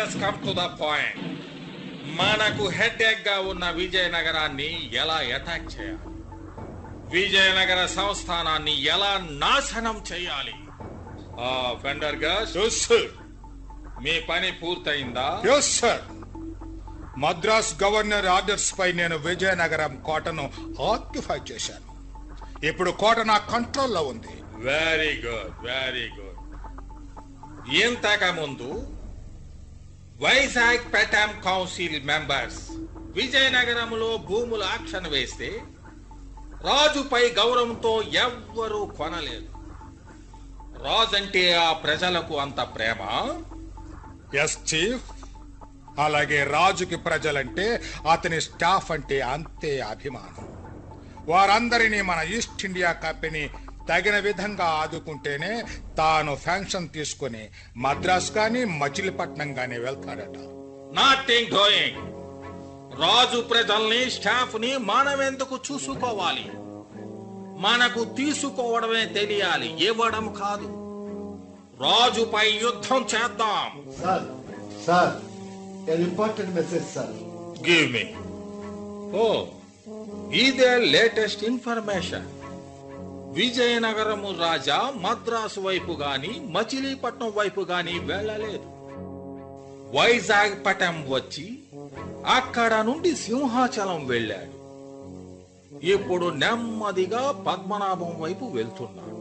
Let's come to the point. మనకు headache గా ఉన్న విజయనగరాన్ని ఎలా అటాక్ చేయాలి, విజయనగర సంస్థానాన్ని ఎలా నాశనం చేయాలి? ఫెండర్ గారు, మీ పని పూర్తయిందా? Yes sir. Madras governor orders పై నేను విజయనగరం కోటను ఆక్యుపై చేశాను. ఇప్పుడు కోట నా కంట్రోల్లో ఉంది. Very good, very good. ఇంతకు ముందు వైజాగ్ పెటామ్ కౌన్సిల్ మెంబర్స్ విజయనగరంలో భూములు ఆక్షన్ వేస్తే రాజుపై గౌరవంతో ఎవ్వరూ కొనలేదు. రాజంటే ఆ ప్రజలకు అంత ప్రేమ. Yes chief. అలాగే రాజుకి ప్రజలంటే, అతని స్టాఫ్ అంటే అంతే అభిమానం. వారందరినీ మన ఈస్ట్ ఇండియా కంపెనీ తగిన విధంగా ఆదుకుంటేనే తాను ఫ్యాంక్షన్ తీసుకుని మద్రాస్ గాని మచిలీపట్నం గాని వెళ్తాడట. NATing doing. రాజు ప్రజల్ని, స్టాఫ్ ని మనం ఎందుకు చూసుకోవాలి? మనకు తీసుకోవడమే తెలియాలి, ఇవ్వడం కాదు. రాజుపై యుద్ధం చేద్దాం. Sir, an important message, sir. Give me. Oh, ఇదే లేటెస్ట్ ఇన్ఫర్మేషన్. విజయనగరము రాజా మద్రాసు వైపు గాని మచిలీపట్నం వైపు గాని వెళ్ళలేదు. వైజాగ్ పటం వచ్చి అక్కడ నుండి సింహాచలం వెళ్ళాడు. ఇప్పుడు నెమ్మదిగా పద్మనాభం వైపు వెళ్తున్నాడు.